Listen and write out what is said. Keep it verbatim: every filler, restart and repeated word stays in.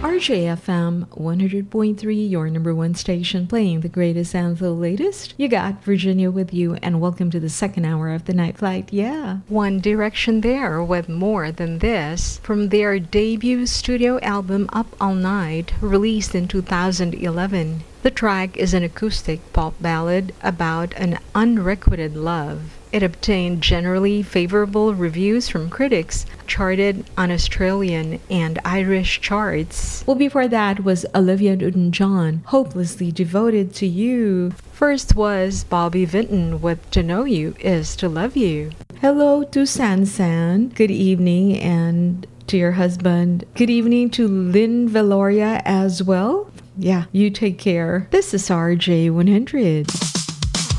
R J F M one hundred point three, your number one station, playing the greatest and the latest. You got Virginia with you, and welcome to the second hour of the Night Flight. Yeah, One Direction there with More Than This from their debut studio album Up All Night, released in two thousand eleven. The track is an acoustic pop ballad about an unrequited love. It obtained generally favorable reviews from critics, charted on Australian and Irish charts. Well, before that was Olivia Newton-John, Hopelessly Devoted to You. First was Bobby Vinton with To Know You Is to Love You. Hello to San San. Good evening, and to your husband. Good evening to Lynn Valoria as well. Yeah, you take care. This is R J one hundred.